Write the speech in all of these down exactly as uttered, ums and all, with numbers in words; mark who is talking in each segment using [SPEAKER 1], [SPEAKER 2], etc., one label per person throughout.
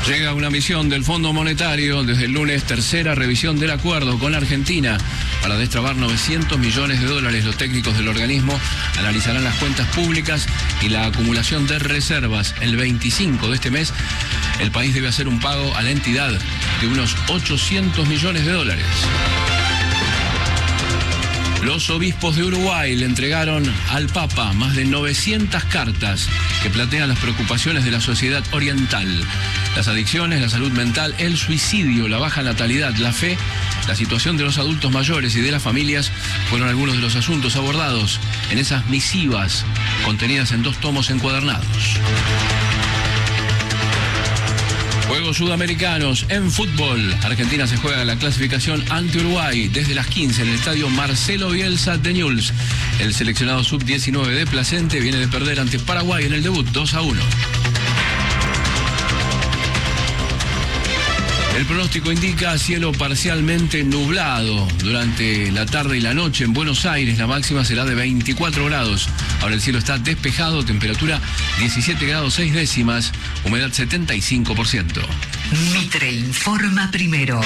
[SPEAKER 1] Llega una misión del Fondo Monetario desde el lunes, tercera revisión del acuerdo con Argentina para destrabar novecientos millones de dólares. Los técnicos del organismo analizarán las cuentas públicas y la acumulación de reservas. El veinticinco de este mes, el país debe hacer un pago a la entidad de unos ochocientos millones de dólares. Los obispos de Uruguay le entregaron al Papa más de novecientas cartas que plantean las preocupaciones de la sociedad oriental. Las adicciones, la salud mental, el suicidio, la baja natalidad, la fe, la situación de los adultos mayores y de las familias fueron algunos de los asuntos abordados en esas misivas contenidas en dos tomos encuadernados. Juegos Sudamericanos en fútbol. Argentina se juega la clasificación ante Uruguay desde las quince en el estadio Marcelo Bielsa de Newell's. El seleccionado sub diecinueve de Placente viene de perder ante Paraguay en el debut dos a uno. El pronóstico indica cielo parcialmente nublado durante la tarde y la noche en Buenos Aires. La máxima será de veinticuatro grados. Ahora el cielo está despejado, temperatura diecisiete grados seis décimas, humedad setenta y cinco por ciento.
[SPEAKER 2] Mitre informa primero.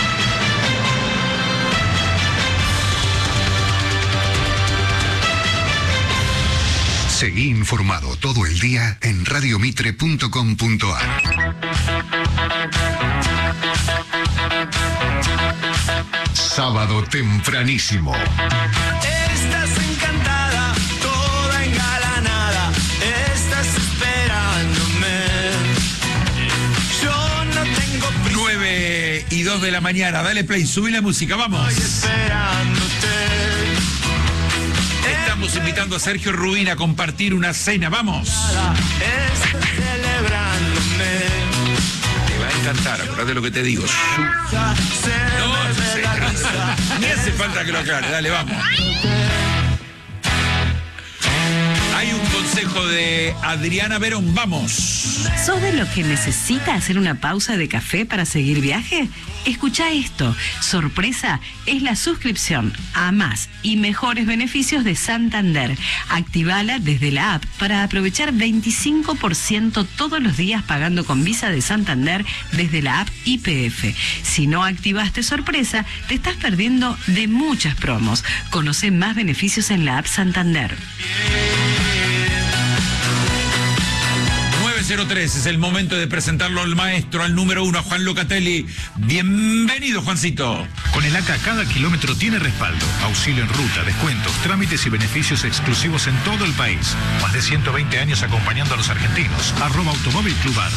[SPEAKER 3] Seguí informado todo el día en radio mitre punto com punto a r. Sábado tempranísimo.
[SPEAKER 4] Estás encantada, toda engalanada, estás esperándome. Yo no tengo prisa.
[SPEAKER 5] nueve y dos de la mañana, dale play, subí la música, vamos.
[SPEAKER 4] Estoy esperándote.
[SPEAKER 5] Estamos invitando a Sergio Rubín a compartir una cena, vamos.
[SPEAKER 4] Estás celebrándome.
[SPEAKER 5] Te va a encantar, acordate lo que te digo.
[SPEAKER 4] Se
[SPEAKER 5] No,
[SPEAKER 4] me
[SPEAKER 5] no
[SPEAKER 4] ve
[SPEAKER 5] sé,
[SPEAKER 4] la
[SPEAKER 5] no,
[SPEAKER 4] risa.
[SPEAKER 5] ni hace falta que lo aclare, dale, vamos. Hay un consejo de Adriana Verón, vamos.
[SPEAKER 6] ¿Sos de los que necesita hacer una pausa de café para seguir viaje? Escucha esto. Sorpresa es la suscripción a más y mejores beneficios de Santander. Activala desde la app para aprovechar veinticinco por ciento todos los días pagando con Visa de Santander desde la app I P F. Si no activaste Sorpresa, te estás perdiendo de muchas promos. Conoce más beneficios en la app Santander.
[SPEAKER 5] nueve cero tres, es el momento de presentarlo al maestro, al número uno, a Juan Locatelli. Bienvenido, Juancito.
[SPEAKER 7] Con el A C A cada kilómetro tiene respaldo, auxilio en ruta, descuentos, trámites y beneficios exclusivos en todo el país. Más de ciento veinte años acompañando a los argentinos. Arroba Automóvil Club Ar.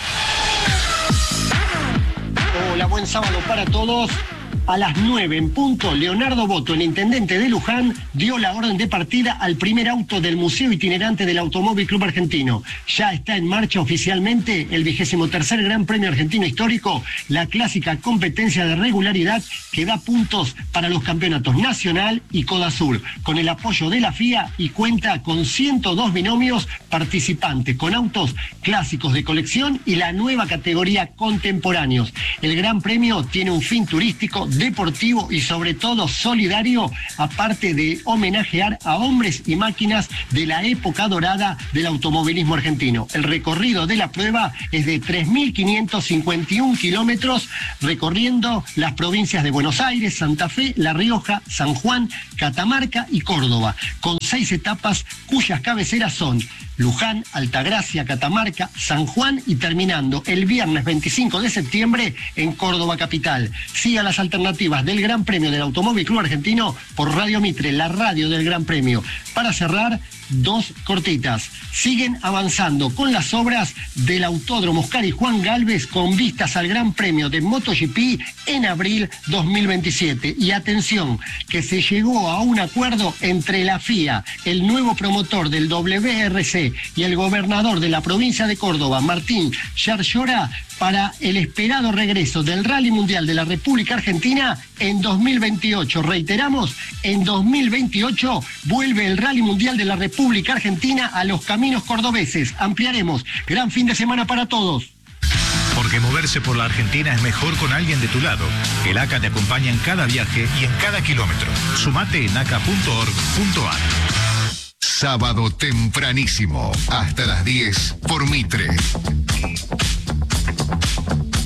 [SPEAKER 8] Hola, buen sábado para todos. A las nueve en punto, Leonardo Boto, el intendente de Luján, dio la orden de partida al primer auto del Museo Itinerante del Automóvil Club Argentino. Ya está en marcha oficialmente el vigésimo tercer Gran Premio Argentino Histórico, la clásica competencia de regularidad que da puntos para los campeonatos Nacional y Coda Sur, con el apoyo de la F I A y cuenta con ciento dos binomios participantes, con autos clásicos de colección y la nueva categoría contemporáneos. El Gran Premio tiene un fin turístico, deportivo y sobre todo solidario, aparte de homenajear a hombres y máquinas de la época dorada del automovilismo argentino. El recorrido de la prueba es de tres mil quinientos cincuenta y uno kilómetros, recorriendo las provincias de Buenos Aires, Santa Fe, La Rioja, San Juan, Catamarca y Córdoba, con seis etapas cuyas cabeceras son Luján, Altagracia, Catamarca, San Juan y terminando el viernes veinticinco de septiembre en Córdoba capital. Siga las alternativas del Gran Premio del Automóvil Club Argentino por Radio Mitre, la radio del Gran Premio. Para cerrar, dos cortitas. Siguen avanzando con las obras del Autódromo Oscar y Juan Galvez con vistas al Gran Premio de MotoGP en abril dos mil veintisiete. Y atención, que se llegó a un acuerdo entre la F I A, el nuevo promotor del W R C y el gobernador de la provincia de Córdoba, Martín Yarlora, para el esperado regreso del Rally Mundial de la República Argentina en dos mil veintiocho. Reiteramos, en dos mil veintiocho vuelve el Rally Mundial de la República Argentina a los caminos cordobeses. Ampliaremos. Gran fin de semana para todos.
[SPEAKER 7] Porque moverse por la Argentina es mejor con alguien de tu lado. El A C A te acompaña en cada viaje y en cada kilómetro. Sumate en aca punto org punto ar.
[SPEAKER 3] Sábado tempranísimo, hasta las diez por Mitre.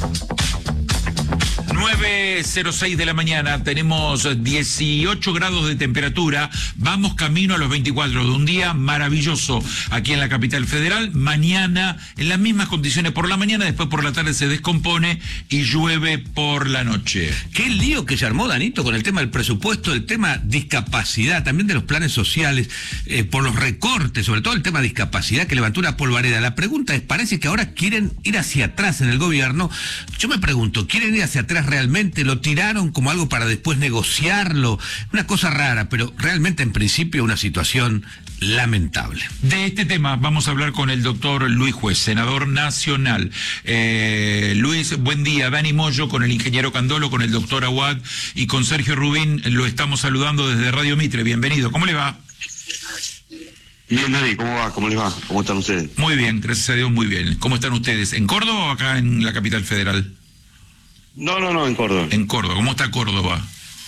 [SPEAKER 5] nueve cero seis de la mañana, tenemos dieciocho grados de temperatura, vamos camino a los veinticuatro, de un día maravilloso aquí en la capital federal. Mañana en las mismas condiciones por la mañana, después por la tarde se descompone y llueve por la noche.
[SPEAKER 9] Qué lío que se armó, Danito, con el tema del presupuesto, el tema discapacidad, también de los planes sociales, eh, por los recortes, sobre todo el tema discapacidad que levantó una polvareda. La pregunta es, parece que ahora quieren ir hacia atrás en el gobierno. Yo me pregunto, ¿quieren ir hacia atrás realmente? ¿Lo tiraron como algo para después negociarlo? Una cosa rara, pero realmente en principio una situación lamentable.
[SPEAKER 5] De este tema vamos a hablar con el doctor Luis Juez, senador nacional. Eh, Luis, buen día. Dani Moyo con el ingeniero Candolo, con el doctor Aguad y con Sergio Rubín. Lo estamos saludando desde Radio Mitre. Bienvenido. ¿Cómo le va?
[SPEAKER 10] Bien, Dani, ¿cómo va? ¿Cómo les va? ¿Cómo están ustedes?
[SPEAKER 5] Muy bien, gracias a Dios, muy bien. ¿Cómo están ustedes? ¿En Córdoba o acá en la capital federal?
[SPEAKER 10] No, no, no, en Córdoba.
[SPEAKER 5] En Córdoba. ¿Cómo está Córdoba?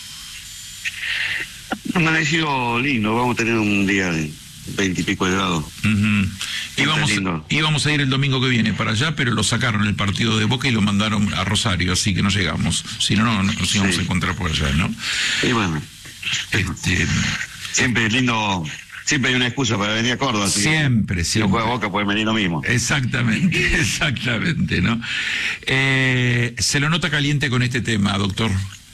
[SPEAKER 10] Ha amanecido lindo, vamos a tener un día de veinte y pico de grados.
[SPEAKER 5] Uh-huh. íbamos, íbamos a ir el domingo que viene para allá, pero lo sacaron el partido de Boca y lo mandaron a Rosario, así que no llegamos. Si no, no nos íbamos sí. a encontrar por allá, ¿no?
[SPEAKER 10] Y bueno, este... siempre es lindo... Siempre hay una excusa para venir a Córdoba.
[SPEAKER 5] Siempre,
[SPEAKER 10] si
[SPEAKER 5] siempre.
[SPEAKER 10] Si no juega Boca puede venir lo mismo.
[SPEAKER 5] Exactamente, exactamente, ¿no? Eh, se lo nota caliente con este tema, doctor.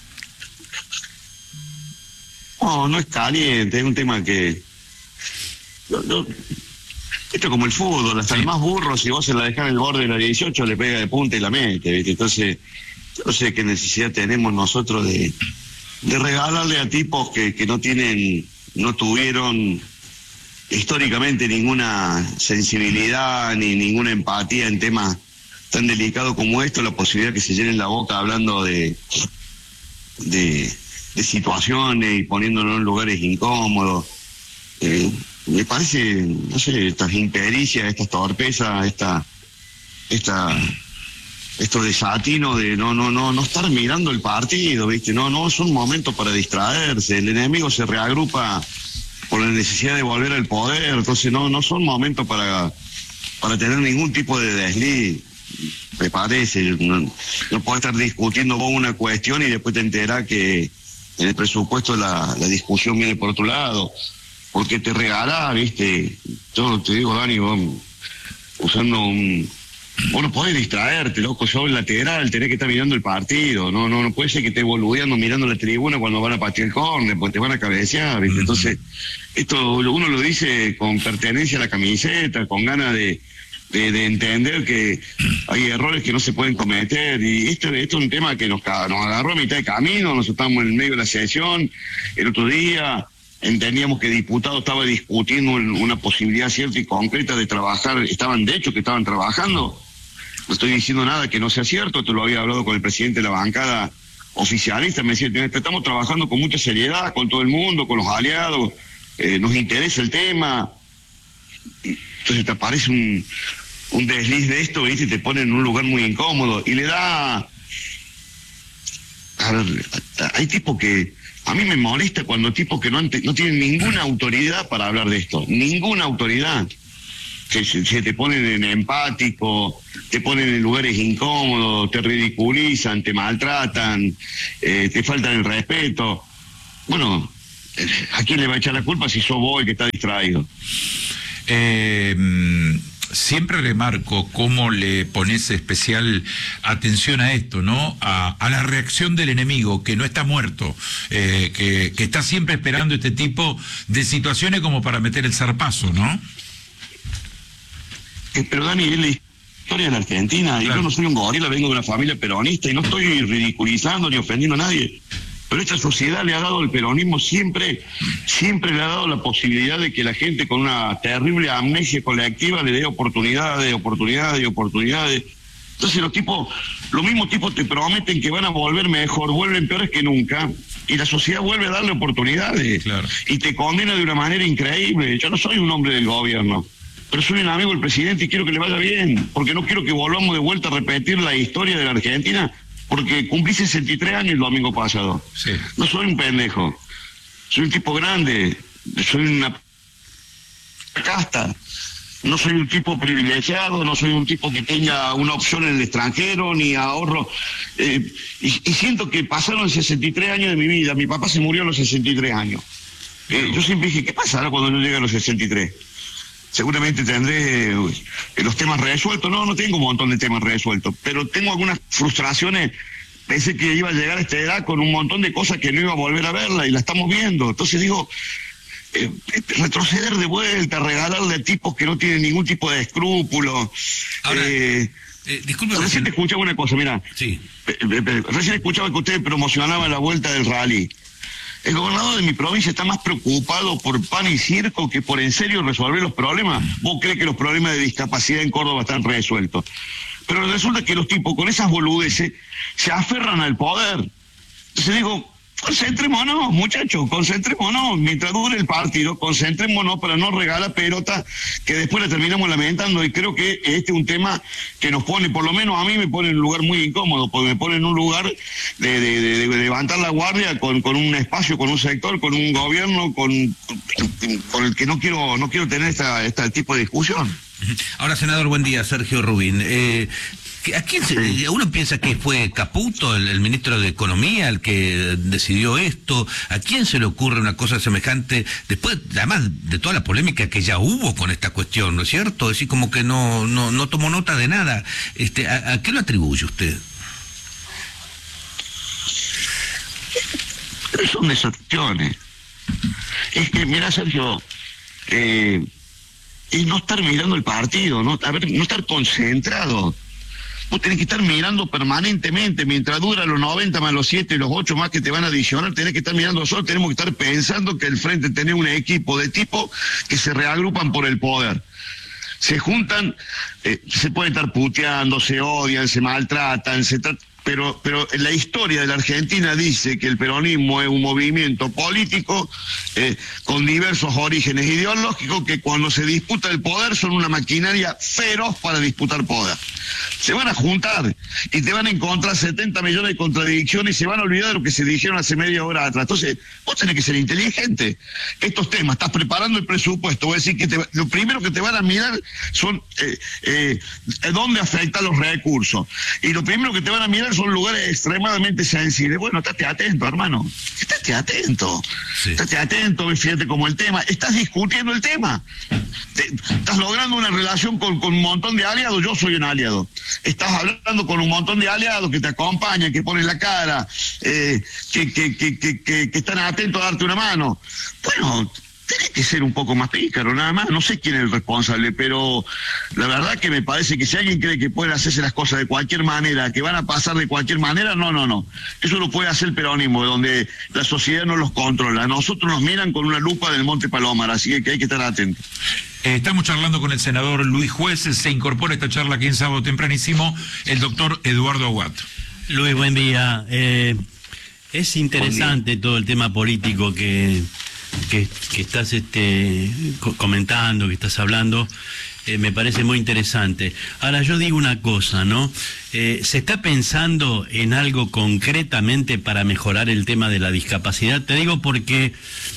[SPEAKER 10] No, no es caliente, es un tema que... No, no, esto es como el fútbol, hasta sí. el más burro, si vos se la dejás en el borde de la dieciocho, le pega de punta y la mete, ¿viste? Entonces, yo no sé qué necesidad tenemos nosotros de, de regalarle a tipos que, que no tienen, no tuvieron... históricamente ninguna sensibilidad ni ninguna empatía en temas tan delicados como esto, la posibilidad que se llenen la boca hablando de de, de situaciones y poniéndonos en lugares incómodos. Eh, me parece, no sé, estas impericias, estas torpezas, esta esta estos desatinos de no no no no estar mirando el partido, ¿viste? No, no es un momento para distraerse, el enemigo se reagrupa por la necesidad de volver al poder, entonces no no son momentos para para tener ningún tipo de desliz, me parece. No, no puedo estar discutiendo vos una cuestión y después te enterás que en el presupuesto la, la discusión viene por otro lado, porque te regalás, ¿viste? Yo te digo, Dani, vos, usando un... Vos no podés distraerte, loco, sos lateral, tenés que estar mirando el partido, no no no puede ser que estés boludeando mirando la tribuna cuando van a patear el córner, porque te van a cabecear, ¿viste? Entonces, esto uno lo dice con pertenencia a la camiseta, con ganas de, de, de entender que hay errores que no se pueden cometer, y esto, esto es un tema que nos, nos agarró a mitad de camino, nosotros estábamos en el medio de la sesión, el otro día entendíamos que el diputado estaba discutiendo una posibilidad cierta y concreta de trabajar, estaban de hecho que estaban trabajando. No estoy diciendo nada que no sea cierto, esto lo había hablado con el presidente de la bancada oficialista, me decía, estamos trabajando con mucha seriedad, con todo el mundo, con los aliados, eh, nos interesa el tema. Entonces te aparece un, un desliz de esto, ¿viste? Y te pone en un lugar muy incómodo, y le da... A ver, hay tipos que... A mí me molesta cuando tipos que no, han, no tienen ninguna autoridad para hablar de esto, ninguna autoridad. Se, se, se te ponen en empático, te ponen en lugares incómodos, te ridiculizan, te maltratan, eh, te faltan el respeto. Bueno, ¿a quién le va a echar la culpa si sos vos el que está distraído?
[SPEAKER 5] Eh, siempre remarco cómo le pones especial atención a esto, ¿no? A, a la reacción del enemigo, que no está muerto, eh, que, que está siempre esperando este tipo de situaciones como para meter el zarpazo, ¿no?
[SPEAKER 10] Pero Dani, es la historia de la Argentina, y claro. Yo no soy un gorila, vengo de una familia peronista y no estoy ridiculizando ni ofendiendo a nadie, pero esta sociedad le ha dado al peronismo siempre, siempre le ha dado la posibilidad de que la gente con una terrible amnesia colectiva le dé oportunidades, oportunidades, oportunidades. Entonces los tipos, los mismos tipos te prometen que van a volver mejor, vuelven peores que nunca, y la sociedad vuelve a darle oportunidades, claro. Y te condena de una manera increíble. Yo no soy un hombre del gobierno, pero soy un amigo del presidente y quiero que le vaya bien, porque no quiero que volvamos de vuelta a repetir la historia de la Argentina, porque cumplí sesenta y tres años el domingo pasado. Sí. No soy un pendejo, soy un tipo grande, soy una casta. no soy un tipo privilegiado, no soy un tipo que tenga una opción en el extranjero, ni ahorro. Eh, y, y siento que pasaron sesenta y tres años de mi vida. Mi papá se murió a los sesenta y tres años. Eh, yo siempre dije, ¿qué pasará cuando yo llegue a los sesenta y tres? Seguramente tendré eh, los temas resueltos. No, no tengo un montón de temas resueltos, pero tengo algunas frustraciones. Pensé que iba a llegar a esta edad con un montón de cosas que no iba a volver a verla y la estamos viendo. Entonces digo, eh, retroceder de vuelta, regalarle a tipos que no tienen ningún tipo de escrúpulo.
[SPEAKER 9] Ahora,
[SPEAKER 10] eh,
[SPEAKER 9] eh, disculpe.
[SPEAKER 10] Recién te escuchaba una cosa, mira.
[SPEAKER 9] Sí.
[SPEAKER 10] Eh, eh, recién escuchaba que ustedes promocionaban la vuelta del rally. El gobernador de mi provincia está más preocupado por pan y circo que por en serio resolver los problemas. ¿Vos crees que los problemas de discapacidad en Córdoba están resueltos? Pero resulta que los tipos con esas boludeces se aferran al poder. Entonces digo, concentrémonos, muchachos, concentrémonos. Mientras dure el partido, concentrémonos para no regalar pelota que después la terminamos lamentando. Y creo que este es un tema que nos pone, por lo menos a mí me pone en un lugar muy incómodo, porque me pone en un lugar de, de, de, de levantar la guardia con, con un espacio, con un sector, con un gobierno, con, con, con el que no quiero, no quiero tener esta, este tipo de discusión.
[SPEAKER 9] Ahora, senador, buen día, Sergio Rubín. Eh, ¿a quién se, uno piensa que fue Caputo, el, el ministro de Economía, el que decidió esto? ¿A quién se le ocurre una cosa semejante? Después, además de toda la polémica que ya hubo con esta cuestión, ¿no es cierto? Es decir, como que no, no, no tomó nota de nada. Este, ¿a, a qué lo atribuye usted?
[SPEAKER 10] Son desacciones. Es que, mira, Sergio, eh, es no estar mirando el partido, no, a ver, no estar concentrado. Vos tenés que estar mirando permanentemente, mientras dura los noventa más los siete y los ocho más que te van a adicionar, tenés que estar mirando solo, tenemos que estar pensando que al frente tenés un equipo de tipo que se reagrupan por el poder. Se juntan, eh, se pueden estar puteando, se odian, se maltratan, se tratan. Pero, pero la historia de la Argentina dice que el peronismo es un movimiento político eh, con diversos orígenes ideológicos que cuando se disputa el poder son una maquinaria feroz para disputar poder. Se van a juntar y te van a encontrar setenta millones de contradicciones y se van a olvidar de lo que se dijeron hace media hora atrás. Entonces, vos tenés que ser inteligente. Estos temas, estás preparando el presupuesto, voy a decir que te, lo primero que te van a mirar son eh, eh, dónde afectan los recursos. Y lo primero que te van a mirar son lugares extremadamente sensibles. Bueno, estate atento, hermano. Estate atento. Sí. Estate atento, fíjate como el tema. Estás discutiendo el tema. Te, estás logrando una relación con, con un montón de aliados. Yo soy un aliado. Estás hablando con un montón de aliados que te acompañan, que ponen la cara, eh, que, que, que, que, que, que están atentos a darte una mano. Bueno, tenés que ser un poco más pícaro, nada más. No sé quién es el responsable, pero la verdad que me parece que si alguien cree que pueden hacerse las cosas de cualquier manera, que van a pasar de cualquier manera, no, no, no. Eso lo puede hacer el peronismo, donde la sociedad no los controla. A nosotros nos miran con una lupa del Monte Palomar, así que hay que estar atentos.
[SPEAKER 5] Eh, estamos charlando con el senador Luis Juez. Se incorpora a esta charla aquí en sábado tempranísimo el doctor Eduardo Aguad.
[SPEAKER 11] Luis, buen día. Eh, es interesante todo el tema político que... Que, que estás este, comentando, que estás hablando, eh, me parece muy interesante. Ahora, yo digo una cosa, ¿no? Eh, ¿se está pensando en algo concretamente para mejorar el tema de la discapacidad? Te digo porque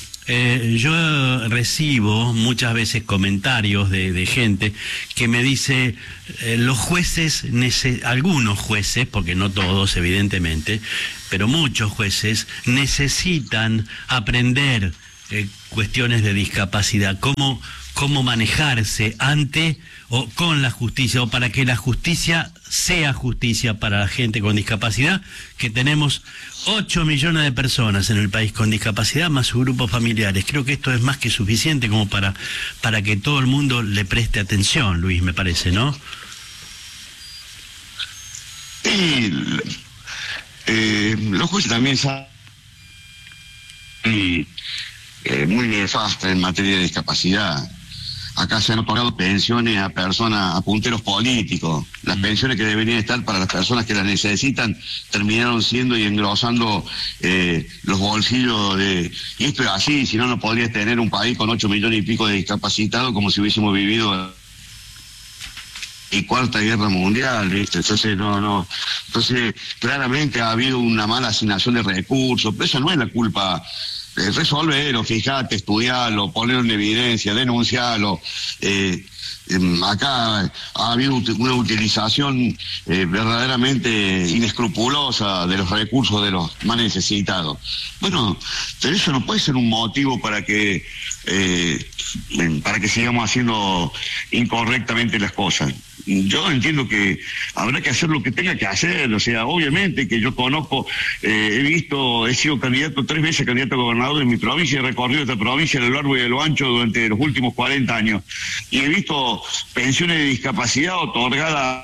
[SPEAKER 11] eh, yo recibo muchas veces comentarios de, de gente que me dice, eh, los jueces, algunos jueces, porque no todos, evidentemente, pero muchos jueces necesitan aprender Eh, cuestiones de discapacidad, cómo, cómo manejarse ante o con la justicia, o para que la justicia sea justicia para la gente con discapacidad, que tenemos ocho millones de personas en el país con discapacidad, más sus grupos familiares. Creo que esto es más que suficiente como para, para que todo el mundo le preste atención, Luis, me parece, ¿no?
[SPEAKER 10] Sí, eh, los jueces también saben y Eh, muy nefasta en materia de discapacidad. Acá se han otorgado pensiones a personas, a punteros políticos. Las pensiones que deberían estar para las personas que las necesitan terminaron siendo y engrosando eh, los bolsillos de... Y esto es así, si no, no podrías tener un país con ocho millones y pico de discapacitados como si hubiésemos vivido y cuarta guerra mundial, ¿viste? Entonces, no, no. Entonces, claramente ha habido una mala asignación de recursos, pero esa no es la culpa. Resolverlo, fijate, estudiarlo, ponerlo en evidencia, denunciarlo. Eh, Eh, acá ha habido una utilización eh, verdaderamente inescrupulosa de los recursos de los más necesitados. Bueno, pero eso no puede ser un motivo para que eh, para que sigamos haciendo incorrectamente las cosas. Yo entiendo que habrá que hacer lo que tenga que hacer, o sea, obviamente que yo conozco, eh, he visto, he sido candidato tres veces candidato a gobernador de mi provincia, he recorrido esta provincia a lo largo y a lo ancho durante los últimos cuarenta años, y he visto pensiones de discapacidad otorgadas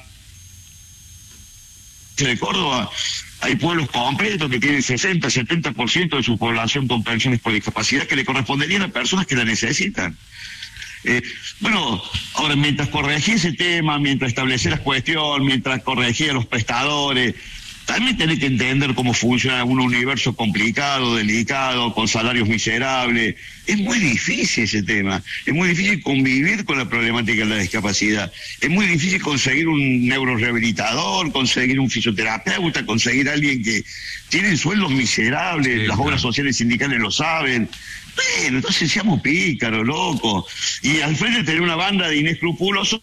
[SPEAKER 10] de Córdoba. Hay pueblos completos que tienen sesenta, setenta por ciento de su población con pensiones por discapacidad que le corresponderían a personas que la necesitan. Eh, bueno, ahora mientras corregía ese tema, mientras establecía la cuestión, mientras corregía a los prestadores, también tenés que entender cómo funciona un universo complicado, delicado, con salarios miserables. Es muy difícil ese tema, es muy difícil convivir con la problemática de la discapacidad, es muy difícil conseguir un neurorehabilitador, conseguir un fisioterapeuta, conseguir a alguien que tiene sueldos miserables, sí, las claro. obras sociales sindicales lo saben. Bueno, entonces seamos pícaros, locos. Y al frente tener una banda de inescrupulosos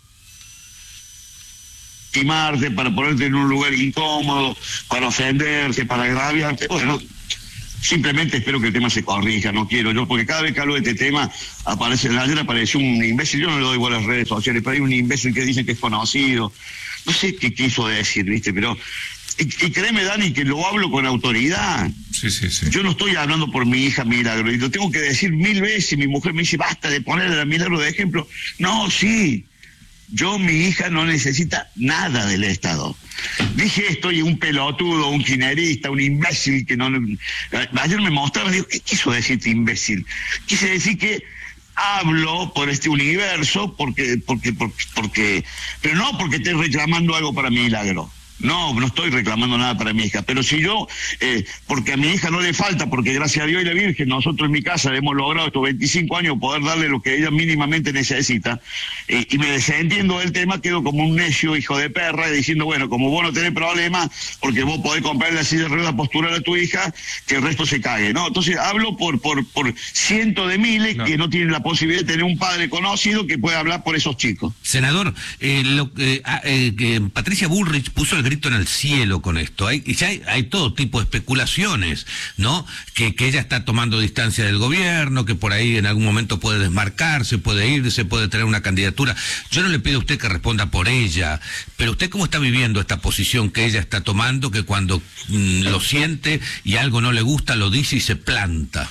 [SPEAKER 10] timarte, para ponerte en un lugar incómodo, para ofenderte, para agraviarte. Bueno, simplemente espero que el tema se corrija, no quiero yo, porque cada vez que hablo de este tema, aparece, ayer apareció un imbécil, yo no le doy igual a las redes sociales, pero hay un imbécil que dice que es conocido, no sé qué quiso decir, ¿viste? Pero, y, y créeme, Dani, que lo hablo con autoridad.
[SPEAKER 5] Sí, sí, sí.
[SPEAKER 10] Yo no estoy hablando por mi hija Milagro, y lo tengo que decir mil veces, mi mujer me dice, basta de ponerle a Milagro de ejemplo. No, sí. Yo, mi hija no necesita nada del Estado. Dije esto y un pelotudo, un kirchnerista, un imbécil que no... Ayer me mostraba, digo, ¿qué quiso decir este imbécil? Quise decir que hablo por este universo, porque, porque, porque, porque, pero no porque esté reclamando algo para Milagro. No, no estoy reclamando nada para mi hija, pero si yo, eh, porque a mi hija no le falta, porque gracias a Dios y la Virgen, nosotros en mi casa hemos logrado estos veinticinco años poder darle lo que ella mínimamente necesita, eh, y me desentiendo del tema, quedo como un necio hijo de perra, diciendo, bueno, como vos no tenés problema, porque vos podés comprarle la silla de ruedas postural a tu hija, que el resto se cague, ¿no? Entonces hablo por, por, por cientos de miles no. que no tienen la posibilidad de tener un padre conocido que pueda hablar por esos chicos.
[SPEAKER 9] Senador, eh, lo, eh, eh, eh, Patricia Bullrich puso el grito en el cielo con esto. Hay, ya hay, hay todo tipo de especulaciones, ¿no? Que, que ella está tomando distancia del gobierno, que por ahí en algún momento puede desmarcarse, puede irse, puede tener una candidatura. Yo no le pido a usted que responda por ella, pero usted cómo está viviendo esta posición que ella está tomando, que cuando mm, lo siente y algo no le gusta, lo dice y se planta.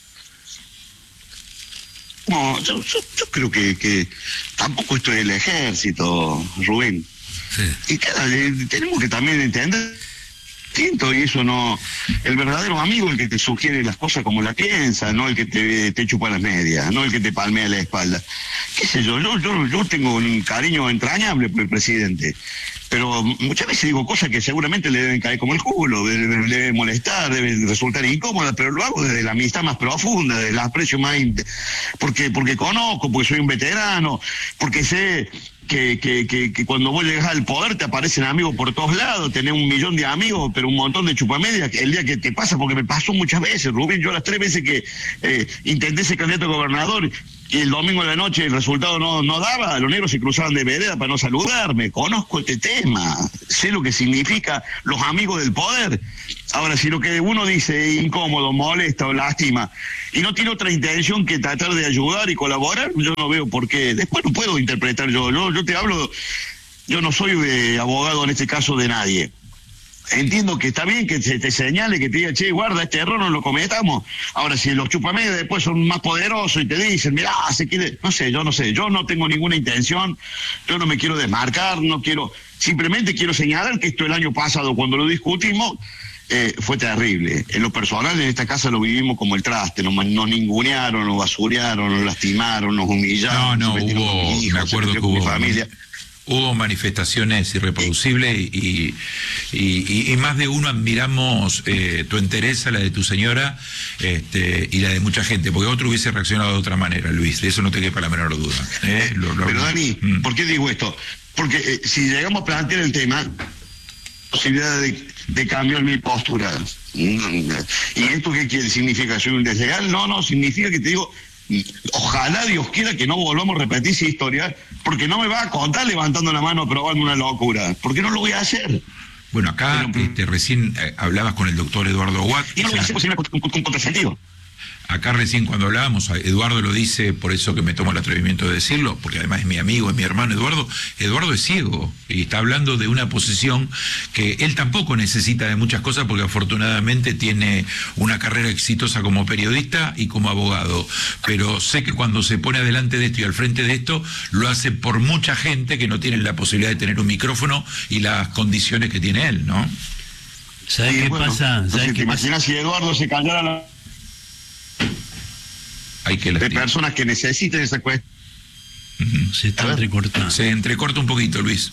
[SPEAKER 10] No, yo, yo, yo creo que, que tampoco esto es el ejército, Rubén. Sí. Y claro, tenemos que también entender, siento, y eso no, el verdadero amigo, el que te sugiere las cosas como la piensa, no el que te, te chupa las medias, no el que te palmea la espalda. Qué sé yo, yo, yo, yo tengo un cariño entrañable por el presidente, pero muchas veces digo cosas que seguramente le deben caer como el culo, le, le, le deben molestar, deben resultar incómodas, pero lo hago desde la amistad más profunda, desde el aprecio más, porque, porque conozco, porque soy un veterano, porque sé Que, que, que, que cuando vos llegas al poder te aparecen amigos por todos lados, tenés un millón de amigos, pero un montón de chupamedias, que el día que te pasa, porque me pasó muchas veces, Rubén, yo las tres veces que eh, intenté ser candidato a gobernador y el domingo de la noche el resultado no, no daba, los negros se cruzaban de vereda para no saludarme, conozco este tema, sé lo que significa los amigos del poder. Ahora, si lo que uno dice es incómodo, molesta o lastima, y no tiene otra intención que tratar de ayudar y colaborar, yo no veo por qué. Después no puedo interpretar yo, yo, yo te hablo, yo no soy eh, abogado en este caso de nadie. Entiendo que está bien que se te señale, que te diga, che, guarda, este error no lo cometamos. Ahora, si los chupamedias después son más poderosos y te dicen, mirá, se quiere, no sé, yo no sé, yo no tengo ninguna intención, yo no me quiero desmarcar, no quiero, simplemente quiero señalar que esto el año pasado, cuando lo discutimos, Eh, fue terrible. En lo personal, en esta casa lo vivimos como el traste, nos, nos ningunearon, nos basurearon, nos lastimaron, nos humillaron.
[SPEAKER 5] No, no,
[SPEAKER 10] se
[SPEAKER 5] hubo,
[SPEAKER 10] con mi hijo,
[SPEAKER 5] me acuerdo que
[SPEAKER 10] con
[SPEAKER 5] hubo,
[SPEAKER 10] mi familia.
[SPEAKER 5] Hubo manifestaciones irreproducibles y, y, y, y más de uno admiramos eh, tu entereza, la de tu señora, este, y la de mucha gente, porque otro hubiese reaccionado de otra manera, Luis, de eso no te quepa la menor duda. ¿eh? Lo, lo,
[SPEAKER 10] Pero Dani, mm. ¿por qué digo esto? Porque eh, si llegamos a plantear el tema, posibilidad de, de cambiar mi postura. ¿Y esto qué quiere? ¿Significa que soy un desleal? No, no, significa que te digo, Ojalá Dios quiera que no volvamos a repetir esa historia, porque no me va a contar levantando la mano aprobando una locura, porque no lo voy a hacer.
[SPEAKER 5] Bueno, acá Pero, este, recién eh, hablabas con el doctor Eduardo Watt.
[SPEAKER 10] Y no lo voy a hacer con, con, con, con contrasentido.
[SPEAKER 5] Acá recién cuando hablábamos, Eduardo lo dice, por eso que me tomo el atrevimiento de decirlo, porque además es mi amigo, es mi hermano Eduardo. Eduardo es ciego y está hablando de una posición que él tampoco necesita de muchas cosas, porque afortunadamente tiene una carrera exitosa como periodista y como abogado. Pero sé que cuando se pone adelante de esto y al frente de esto, lo hace por mucha gente que no tiene la posibilidad de tener un micrófono y las condiciones que tiene él, ¿no?
[SPEAKER 11] ¿Sabes
[SPEAKER 10] sí,
[SPEAKER 11] qué
[SPEAKER 10] bueno,
[SPEAKER 11] pasa? ¿Sabes
[SPEAKER 10] ¿Te
[SPEAKER 11] qué
[SPEAKER 10] imaginas
[SPEAKER 11] pasa?
[SPEAKER 10] si Eduardo se callara la...
[SPEAKER 5] Hay que
[SPEAKER 10] de personas que necesiten esa cuestión?
[SPEAKER 5] Uh-huh.
[SPEAKER 11] Se está entrecortando.
[SPEAKER 5] Se entrecorta un poquito, Luis.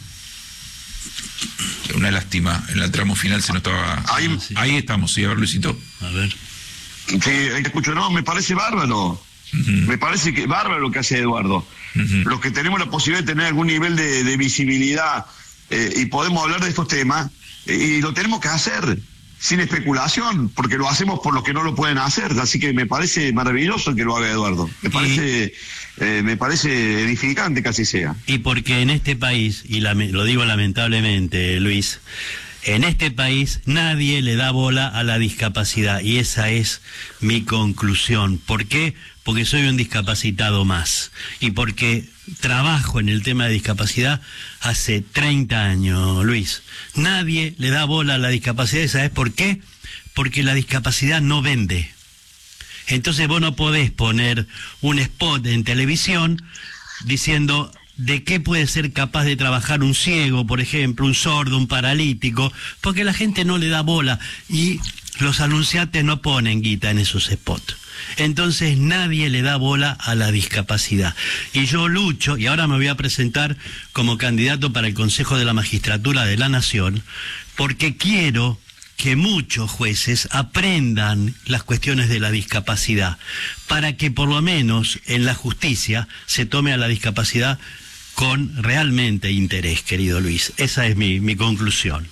[SPEAKER 5] Una lástima. En el tramo final se notaba.
[SPEAKER 10] Ahí,
[SPEAKER 11] ah, sí.
[SPEAKER 5] Ahí estamos, sí, a ver, Luisito.
[SPEAKER 11] A ver.
[SPEAKER 10] Sí, ahí te escucho. No, me parece bárbaro. Uh-huh. Me parece que bárbaro lo que hace Eduardo. Uh-huh. Los que tenemos la posibilidad de tener algún nivel de, de visibilidad eh, y podemos hablar de estos temas, eh, y lo tenemos que hacer sin especulación, porque lo hacemos por los que no lo pueden hacer, así que me parece maravilloso que lo haga Eduardo, me parece y, eh, me parece edificante que así sea.
[SPEAKER 11] Y porque en este país, y la, lo digo lamentablemente, Luis, en este país nadie le da bola a la discapacidad, y esa es mi conclusión. ¿Por qué? Porque soy un discapacitado más, y porque trabajo en el tema de discapacidad hace treinta años, Luis. Nadie le da bola a la discapacidad, ¿y sabes por qué? Porque la discapacidad no vende. Entonces vos no podés poner un spot en televisión diciendo de qué puede ser capaz de trabajar un ciego, por ejemplo, un sordo, un paralítico, porque la gente no le da bola y los anunciantes no ponen guita en esos spots. Entonces nadie le da bola a la discapacidad. Y yo lucho, y ahora me voy a presentar como candidato para el Consejo de la Magistratura de la Nación, porque quiero que muchos jueces aprendan las cuestiones de la discapacidad, para que por lo menos en la justicia se tome a la discapacidad con realmente interés, querido Luis. Esa es mi, mi conclusión.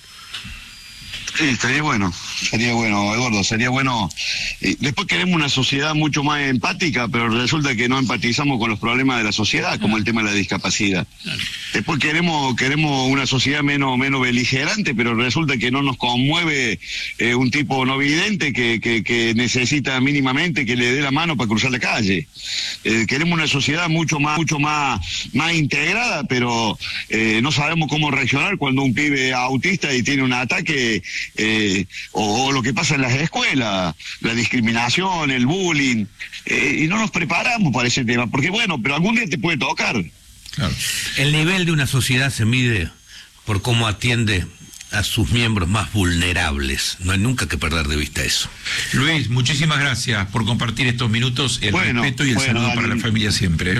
[SPEAKER 10] Sí, estaría bueno, sería bueno, Eduardo, sería bueno. Eh, después queremos una sociedad mucho más empática, pero resulta que no empatizamos con los problemas de la sociedad, como el tema de la discapacidad. Después queremos queremos una sociedad menos menos beligerante, pero resulta que no nos conmueve eh, un tipo no vidente que, que, que necesita mínimamente que le dé la mano para cruzar la calle. Eh, queremos una sociedad mucho más mucho más más integrada, pero eh, no sabemos cómo reaccionar cuando un pibe autista y tiene un ataque. Eh, o, o lo que pasa en las escuelas, la discriminación, el bullying, eh, y no nos preparamos para ese tema, porque bueno, pero algún día te puede tocar.
[SPEAKER 9] Claro. El nivel de una sociedad se mide por cómo atiende a sus miembros más vulnerables. No hay nunca que perder de vista eso.
[SPEAKER 5] Luis, muchísimas gracias por compartir estos minutos, el bueno, respeto y el bueno, saludo dale. para la familia siempre. ¿eh?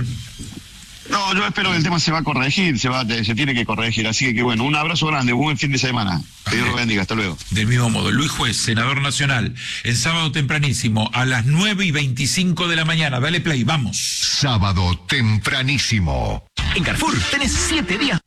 [SPEAKER 10] No, yo espero que el tema se va a corregir, se va, se tiene que corregir, así que, que bueno, un abrazo grande, buen fin de semana. Que Dios lo bendiga, hasta luego.
[SPEAKER 5] Del mismo modo, Luis Juez, senador nacional, el sábado tempranísimo, a las nueve y veinticinco de la mañana. Dale play, vamos.
[SPEAKER 3] Sábado tempranísimo.
[SPEAKER 12] En Carrefour tenés siete días